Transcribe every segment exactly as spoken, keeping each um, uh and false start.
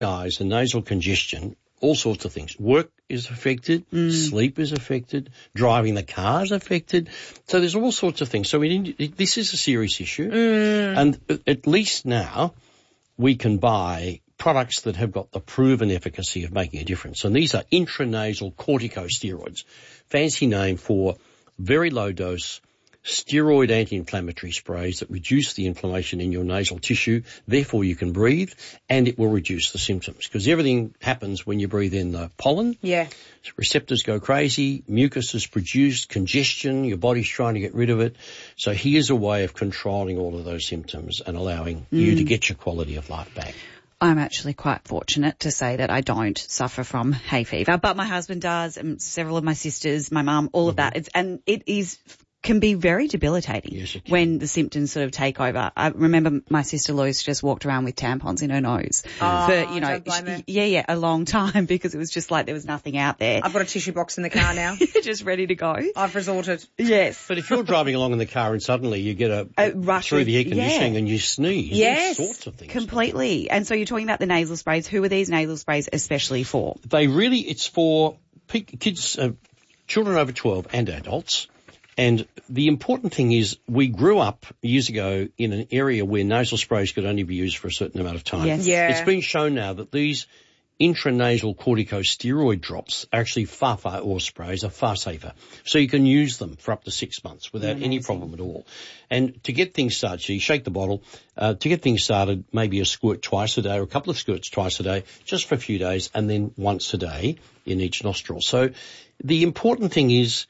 eyes and nasal congestion, all sorts of things. Work is affected, mm. sleep is affected, driving the car is affected. So there's all sorts of things. So we need, this is a serious issue. Mm. And at least now we can buy products that have got the proven efficacy of making a difference. And these are intranasal corticosteroids, fancy name for very low dose steroid anti-inflammatory sprays that reduce the inflammation in your nasal tissue. Therefore, you can breathe, and it will reduce the symptoms because everything happens when you breathe in the pollen. Yeah. Receptors go crazy, mucus is produced, congestion, your body's trying to get rid of it. So here's a way of controlling all of those symptoms and allowing mm. you to get your quality of life back. I'm actually quite fortunate to say that I don't suffer from hay fever, but my husband does, and several of my sisters, my mum, all mm-hmm. of that. It's, and it is can be very debilitating yes, it can. when the symptoms sort of take over. I remember my sister Lois just walked around with tampons in her nose oh, for, you know, she, yeah, yeah, a long time because it was just like there was nothing out there. I've got a tissue box in the car now. Just ready to go. I've resorted. Yes. But if you're driving along in the car and suddenly you get a, a rush through of, the air conditioning yeah. and you sneeze, yes. all sorts of things. Completely. And so you're talking about the nasal sprays. Who are these nasal sprays especially for? They really, it's for kids, uh, children over twelve and adults. And the important thing is we grew up years ago in an area where nasal sprays could only be used for a certain amount of time. Yes. Yeah. It's been shown now that these intranasal corticosteroid drops are actually far, far, or sprays are far safer. So you can use them for up to six months without Amazing. any problem at all. And to get things started, so you shake the bottle, uh, to get things started, maybe a squirt twice a day or a couple of squirts twice a day, just for a few days, and then once a day in each nostril. So the important thing is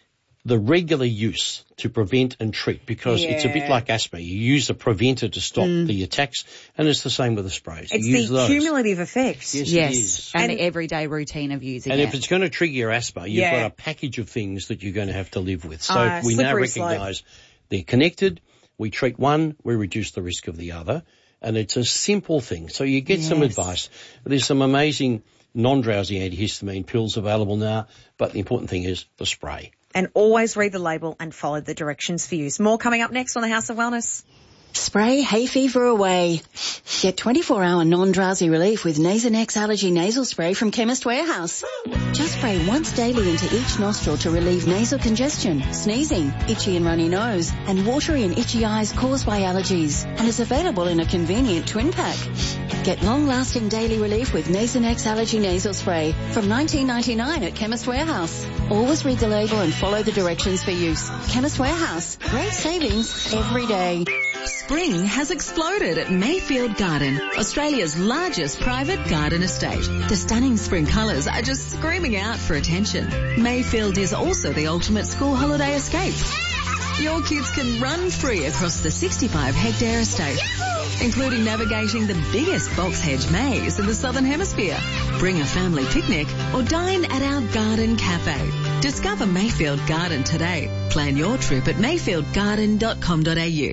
the regular use to prevent and treat, because yeah. it's a bit like asthma. You use a preventer to stop mm. the attacks, and it's the same with the sprays. It's you the use those. cumulative effects. Yes, yes. it is. And, and the everyday routine of using and it. And if it's going to trigger your asthma, you've yeah. got a package of things that you're going to have to live with. So uh, we now recognise recognise they're connected. We treat one, we reduce the risk of the other, and it's a simple thing. So you get yes. some advice. There's some amazing non-drowsy antihistamine pills available now, but the important thing is the spray. And always read the label and follow the directions for use. More coming up next on the House of Wellness. Spray hay fever away. Get twenty-four hour non-drowsy relief with Nasonex Allergy Nasal Spray from Chemist Warehouse. Just spray once daily into each nostril to relieve nasal congestion, sneezing, itchy and runny nose, and watery and itchy eyes caused by allergies. And is available in a convenient twin pack. Get long-lasting daily relief with Nasonex Allergy Nasal Spray from nineteen ninety-nine at Chemist Warehouse. Always read the label and follow the directions for use. Chemist Warehouse. Great savings every day. Spring has exploded at Mayfield Garden, Australia's largest private garden estate. The stunning spring colours are just screaming out for attention. Mayfield is also the ultimate school holiday escape. Your kids can run free across the sixty-five hectare estate, including navigating the biggest box hedge maze in the Southern Hemisphere. Bring a family picnic or dine at our garden cafe. Discover Mayfield Garden today. Plan your trip at mayfield garden dot com dot a u.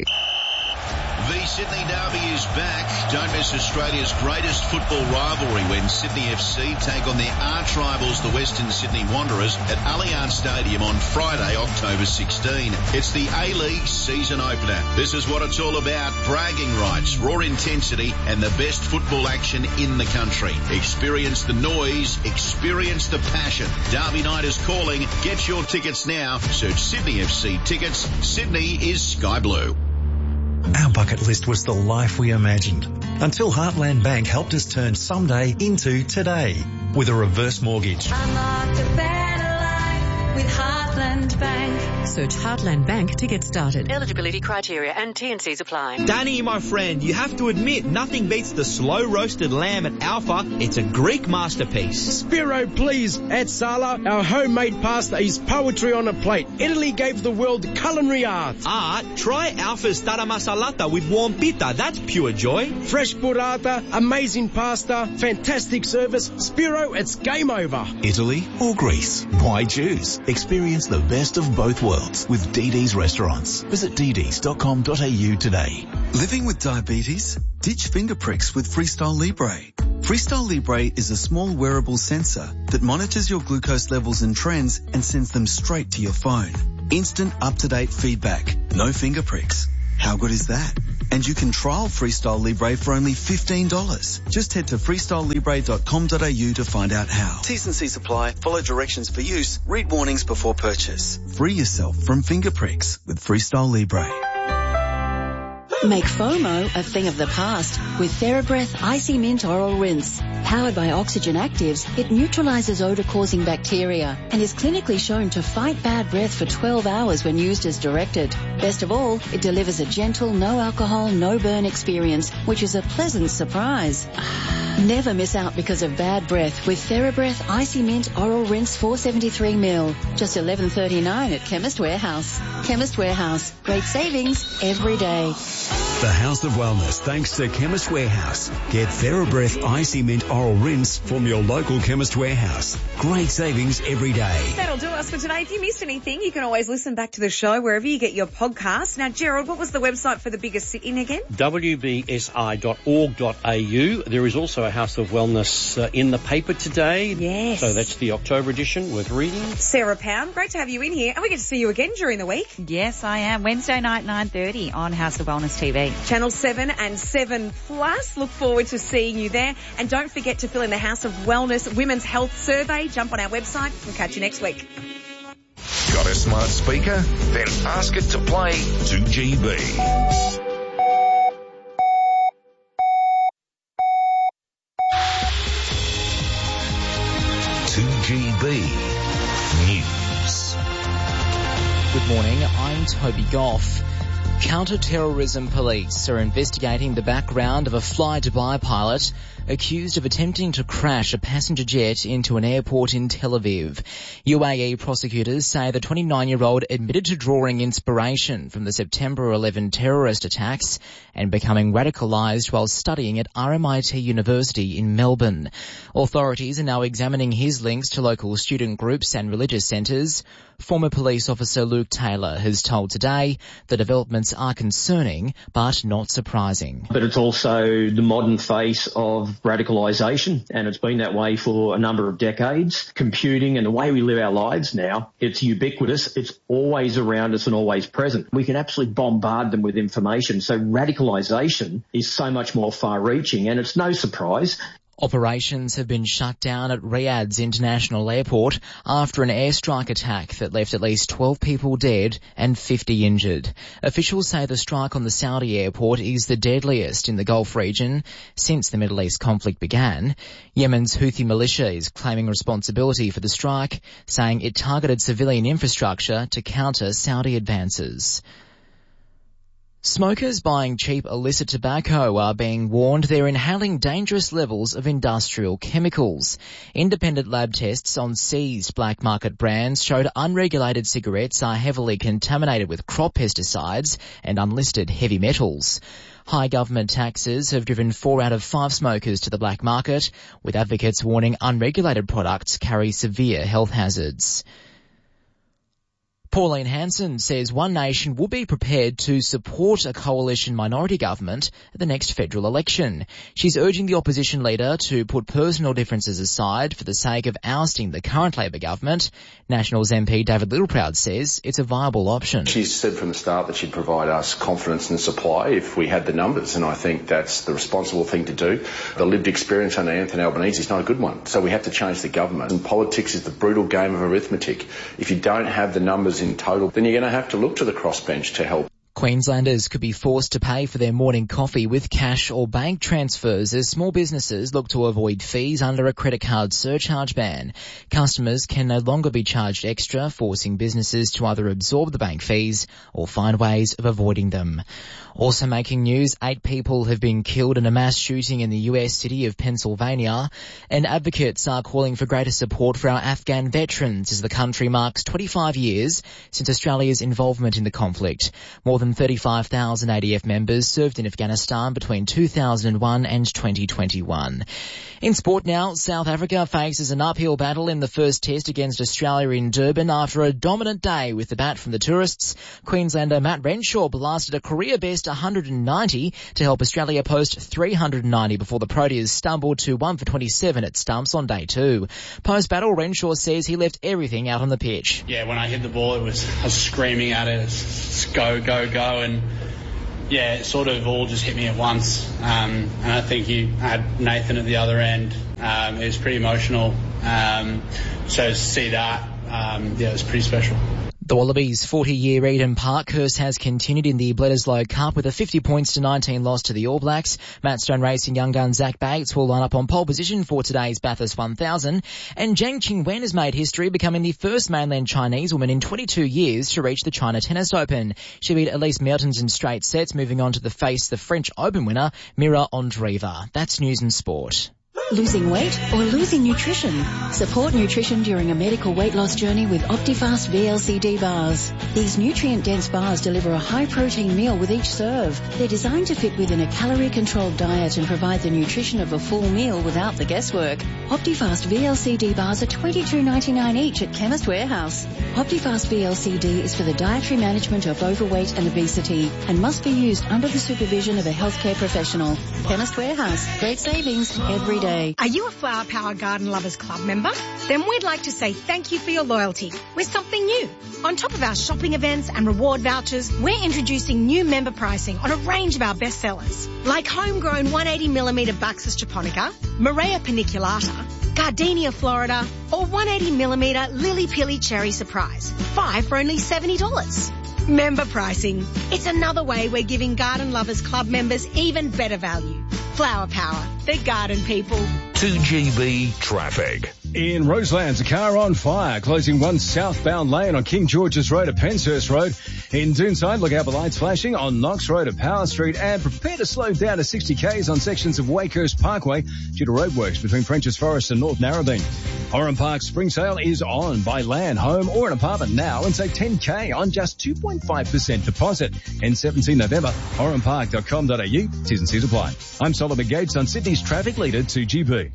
The Sydney Derby is back. Don't miss Australia's greatest football rivalry when Sydney F C take on their arch rivals, the Western Sydney Wanderers, at Allianz Stadium on Friday, October sixteenth. It's the A-League season opener. This is what it's all about. Bragging rights, raw intensity, and the best football action in the country. Experience the noise, experience the passion. Derby night is calling. Get your tickets now. Search Sydney F C tickets. Sydney is sky blue. Our bucket list was the life we imagined, until Heartland Bank helped us turn someday into today with a reverse mortgage. Unlock a better life with Heartland Bank. Search Heartland Bank to get started. Eligibility criteria and T and Cs apply. Danny, my friend, you have to admit, nothing beats the slow roasted lamb at Alpha. It's a Greek masterpiece. Spiro, please. At Sala, our homemade pasta is poetry on a plate. Italy gave the world culinary art. Art? Try Alpha's tara masalata with warm pita. That's pure joy. Fresh burrata, amazing pasta, fantastic service. Spiro, it's game over. Italy or Greece? Why choose? Experience the best of both worlds with D D's Restaurants. Visit d ds dot com dot a u today. Living with diabetes? Ditch finger pricks with Freestyle Libre. Freestyle Libre is a small wearable sensor that monitors your glucose levels and trends and sends them straight to your phone. Instant up-to-date feedback. No finger pricks. How good is that? And you can trial Freestyle Libre for only fifteen dollars. Just head to freestyle libre dot com dot a u to find out how. T's and C's apply. Follow directions for use. Read warnings before purchase. Free yourself from finger pricks with Freestyle Libre. Make FOMO a thing of the past with TheraBreath Icy Mint Oral Rinse. Powered by Oxygen Actives, it neutralizes odor-causing bacteria and is clinically shown to fight bad breath for twelve hours when used as directed. Best of all, it delivers a gentle, no-alcohol, no-burn experience, which is a pleasant surprise. Never miss out because of bad breath with TheraBreath Icy Mint Oral Rinse four seventy-three milliliters. Just eleven thirty-nine at Chemist Warehouse. Chemist Warehouse. Great savings every day. The House of Wellness, thanks to Chemist Warehouse. Get TheraBreath Icy Mint Oral Rinse from your local Chemist Warehouse. Great savings every day. That'll do us for today. If you missed anything, you can always listen back to the show wherever you get your podcast. Now, Gerald, what was the website for the biggest sit-in again? w b s i dot org dot a u. There is also a House of Wellness uh, in the paper today. Yes. So that's the October edition, worth reading. Sarah Pound, great to have you in here. And we get to see you again during the week. Yes, I am. Wednesday night, nine thirty on House of Wellness T V. Channel seven and seven plus. Look forward to seeing you there. And don't forget to fill in the House of Wellness Women's Health Survey. Jump on our website. We'll catch you next week. Got a smart speaker? Then ask it to play two G B. two G B News. Good morning, I'm Toby Goff. Counter-terrorism police are investigating the background of a Fly-Dubai pilot accused of attempting to crash a passenger jet into an airport in Tel Aviv. U A E prosecutors say the twenty-nine-year-old admitted to drawing inspiration from the September eleventh terrorist attacks and becoming radicalised while studying at R M I T University in Melbourne. Authorities are now examining his links to local student groups and religious centres. Former police officer Luke Taylor has told Today the developments are concerning but not surprising. But it's also the modern face of radicalisation, and it's been that way for a number of decades. Computing and the way we live our lives now, it's ubiquitous, it's always around us and always present. We can absolutely bombard them with information. So radicalisation is so much more far-reaching, and it's no surprise. Operations have been shut down at Riyadh's International Airport after an airstrike attack that left at least twelve people dead and fifty injured. Officials say the strike on the Saudi airport is the deadliest in the Gulf region since the Middle East conflict began. Yemen's Houthi militia is claiming responsibility for the strike, saying it targeted civilian infrastructure to counter Saudi advances. Smokers buying cheap illicit tobacco are being warned they're inhaling dangerous levels of industrial chemicals. Independent lab tests on seized black market brands showed unregulated cigarettes are heavily contaminated with crop pesticides and unlisted heavy metals. High government taxes have driven four out of five smokers to the black market, with advocates warning unregulated products carry severe health hazards. Pauline Hanson says One Nation will be prepared to support a coalition minority government at the next federal election. She's urging the opposition leader to put personal differences aside for the sake of ousting the current Labor government. Nationals M P David Littleproud says it's a viable option. She said from the start that she'd provide us confidence and supply if we had the numbers, and I think that's the responsible thing to do. The lived experience under Anthony Albanese is not a good one, so we have to change the government. And politics is the brutal game of arithmetic. If you don't have the numbers in total, then you're going to have to look to the crossbench to help. Queenslanders could be forced to pay for their morning coffee with cash or bank transfers as small businesses look to avoid fees under a credit card surcharge ban. Customers can no longer be charged extra, forcing businesses to either absorb the bank fees or find ways of avoiding them. Also making news, eight people have been killed in a mass shooting in the U S city of Pennsylvania, and advocates are calling for greater support for our Afghan veterans as the country marks twenty-five years since Australia's involvement in the conflict. More than thirty-five thousand A D F members served in Afghanistan between two thousand one and twenty twenty-one. In sport now, South Africa faces an uphill battle in the first test against Australia in Durban after a dominant day with the bat from the tourists. Queenslander Matt Renshaw blasted a career-best one hundred ninety to help Australia post three hundred ninety before the Proteas stumbled to one for twenty-seven at stumps on day two. Post-battle, Renshaw says he left everything out on the pitch. Yeah, when I hit the ball, it was I was screaming at it, it's go, go, go, and yeah, it sort of all just hit me at once. Um, and I think you had Nathan at the other end. Um, it was pretty emotional. Um, so to see that, um, yeah, it was pretty special. The Wallabies' forty-year Eden Parkhurst has continued in the Bledisloe Cup with a fifty points to nineteen loss to the All Blacks. Matt Stone Racing young gun Zach Bates will line up on pole position for today's Bathurst one thousand. And Zhang Qingwen has made history, becoming the first mainland Chinese woman in twenty-two years to reach the China Tennis Open. She beat Elise Mertens in straight sets, moving on to the face the French Open winner, Mira Andreeva. That's News and Sport. Losing weight or losing nutrition? Support nutrition during a medical weight loss journey with Optifast V L C D bars. These nutrient-dense bars deliver a high-protein meal with each serve. They're designed to fit within a calorie-controlled diet and provide the nutrition of a full meal without the guesswork. Optifast V L C D bars are twenty-two ninety-nine each at Chemist Warehouse. Optifast V L C D is for the dietary management of overweight and obesity and must be used under the supervision of a healthcare professional. Chemist Warehouse. Great savings every day. Are you a Flower Power Garden Lovers Club member? Then we'd like to say thank you for your loyalty with something new. On top of our shopping events and reward vouchers, we're introducing new member pricing on a range of our best sellers, like homegrown one hundred eighty millimeter Buxus japonica, Morea paniculata, Gardenia Florida, or one hundred eighty millimeter Lily Pilly Cherry Surprise. Five for only seventy dollars. Member pricing. It's another way we're giving Garden Lovers Club members even better value. Flower Power, the garden people. two G B traffic. In Roselands, a car on fire, closing one southbound lane on King George's Road at Penshurst Road. In Doonside, look out for lights flashing on Knox Road at Power Street, and prepare to slow down to sixty k's on sections of Wakehurst Parkway due to roadworks between French's Forest and North Narrabeen. Oran Park Spring Sale is on. Buy land, home or an apartment now and save ten k on just two point five percent deposit. End seventeenth November, oran park dot com dot a u. T's and C's apply. I'm Solomon Gates on Sydney's traffic leader, two G B.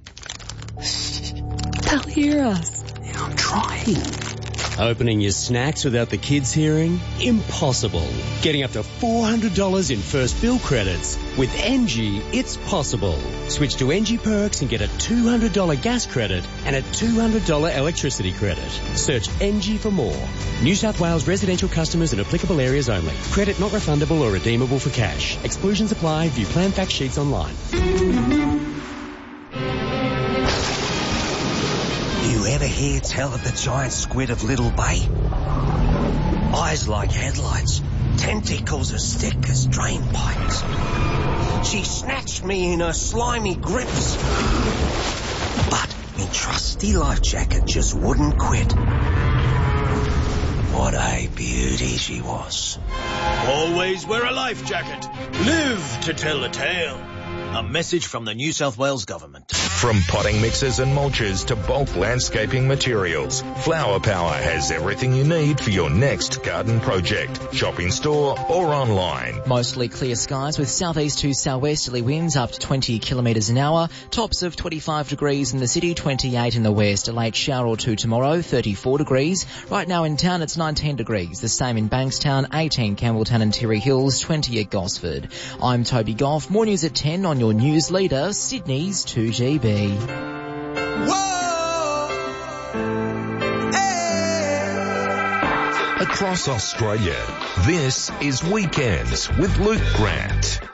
They'll hear us. Yeah, I'm trying. Opening your snacks without the kids hearing? Impossible. Getting up to four hundred dollars in first bill credits. With N G, it's possible. Switch to N G Perks and get a two hundred dollars gas credit and a two hundred dollars electricity credit. Search N G for more. New South Wales residential customers in applicable areas only. Credit not refundable or redeemable for cash. Exclusions apply. View plan fact sheets online. You ever hear tell of the giant squid of Little Bay? Eyes like headlights, tentacles as thick as drain pipes. She snatched me in her slimy grips. But me trusty life jacket just wouldn't quit. What a beauty she was. Always wear a life jacket. Live to tell the tale. A message from the New South Wales Government. From potting mixes and mulches to bulk landscaping materials, Flower Power has everything you need for your next garden project. Shop in store or online. Mostly clear skies with southeast to southwesterly winds up to twenty kilometres an hour. Tops of twenty-five degrees in the city, twenty-eight in the west. A late shower or two tomorrow, thirty-four degrees. Right now in town it's nineteen degrees. The same in Bankstown, eighteen Campbelltown and Terry Hills, twenty at Gosford. I'm Toby Goff. More news at ten on your news leader, Sydney's two G B. Across Australia, this is Weekends with Luke Grant.